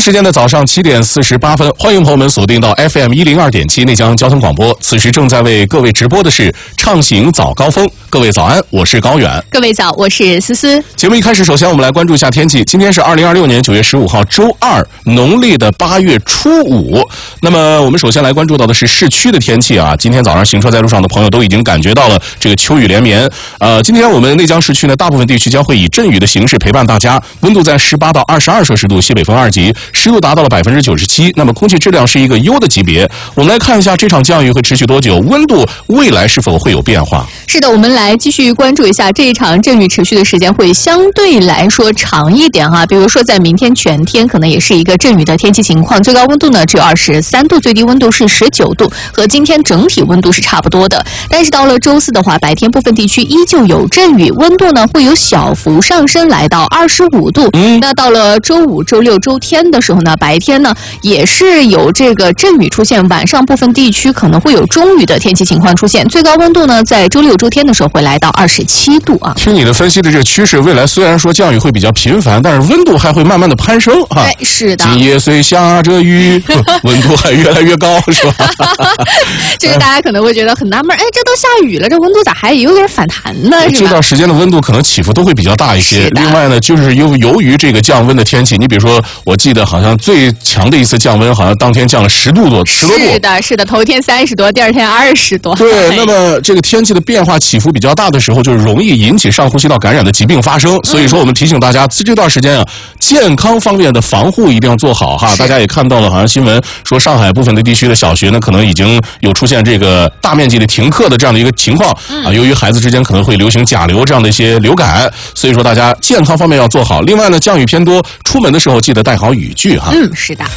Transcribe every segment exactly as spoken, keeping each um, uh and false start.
时间的早上七点四十八分，欢迎朋友们锁定到 F M 一零二点七内江交通广播。此时正在为各位直播的是畅行早高峰。各位早安，我是高远。 各位早，我是思思。 节目一开始，首先我们来关注一下天气。今天是二零二六年九月十五号，周二，农历的八月初五。那么我们首先来关注到的是市区的天气啊。今天早上行车在路上的朋友都已经感觉到了这个秋雨连绵。呃，今天我们内江市区呢，大部分地区将会以阵雨的形式陪伴大家，温度在十八到二十二摄氏度，西北风二级，湿度达到了百分之九十七。那么空气质量是一个优的级别。我们来看一下这场降雨会持续多久，温度未来是否会有变化？ 是的，我们来继续关注一下这一场阵雨持续的时间会相对来说长一点哈。比如说在明天全天可能也是一个阵雨的天气情况，最高温度呢只有二十三度，最低温度是十九度，和今天整体温度是差不多的。但是到了周四的话，白天部分地区依旧有阵雨，温度呢会有小幅上升，来到二十五度。嗯，那到了周五、周六、周天的时候呢，白天呢也是有这个阵雨出现，晚上部分地区可能会有中雨的天气情况出现，最高温度呢在周六、周天的时候会来到二十七度啊。 听你的分析的这个趋势，未来虽然说降雨会比较频繁，但是温度还会慢慢的攀升哈。 哎，是的。 今夜虽下着雨，温度还越来越高，是吧？ 这个大家可能会觉得很纳闷，哎，这都下雨了，这温度咋还有点反弹呢？是吧？ 这段时间的温度可能起伏都会比较大一些。另外呢，就是由由于这个降温的天气，你比如说，我记得好像最强的一次降温，好像当天降了十度多，十多度。 是的，是的，头一天三十多，第二天二十多。 对，那么这个天气的变化起伏比较大的时候，就是容易引起上呼吸道感染的疾病发生。所以说，我们提醒大家，这段时间啊，健康方面的防护一定要做好哈。大家也看到了，好像新闻说上海部分的地区的小学呢，可能已经有出现这个大面积的停课的这样的一个情况啊。由于孩子之间可能会流行甲流这样的一些流感，所以说大家健康方面要做好。另外呢，降雨偏多，出门的时候记得带好雨具哈。 嗯，是的。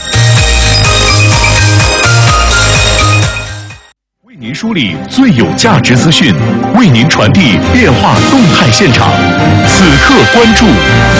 为您梳理最有价值资讯，为您传递变化动态现场，此刻关注。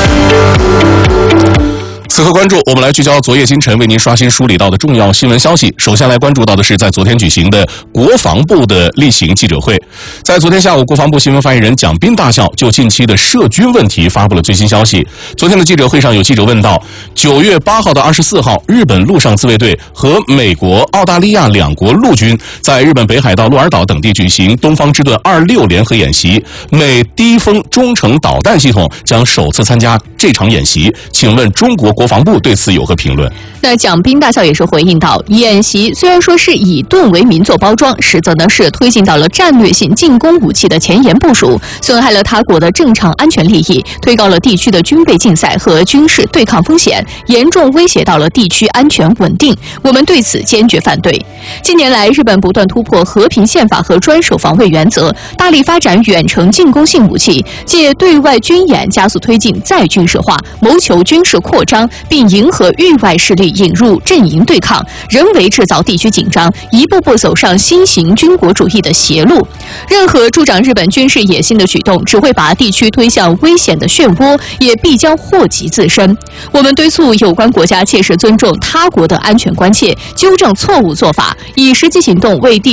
此刻关注，我们来聚焦昨夜今晨为您刷新梳理到的重要新闻消息。首先来关注到的是在昨天举行的国防部的例行记者会。在昨天下午，国防部新闻发言人蒋斌大校就近期的涉军问题发布了最新消息。昨天的记者会上，有记者问到，九月八号到二十四号，日本陆上自卫队和美国、澳大利亚两国陆军在日本北海道鹿儿岛等地举行东方之盾二六联合演习，美低风中程导弹系统将首次参加这场演习。请问中国国防部对此有何评论？ 那蒋斌大校也是回应到，演习虽然说是以盾为名做包装，实则呢是推进到了战略性进攻武器的前沿部署，损害了他国的正常安全利益，推高了地区的军备竞赛和军事对抗风险，严重威胁到了地区安全稳定。我们对此坚决反对。近年来，日本不断突破和平宪法和专守防卫原则，大力发展远程进攻性武器，借对外军演加速推进再军事化，谋求军事扩张，并迎合域外势力引入阵营对抗，人为制造地区紧张，一步步走上新型军国主义的邪路。任何助长日本军事野心的举动，只会把地区推向危险的漩涡，也必将祸及自身。我们敦促有关国家切实尊重他国的安全关切，纠正错误做法，以实际行动为地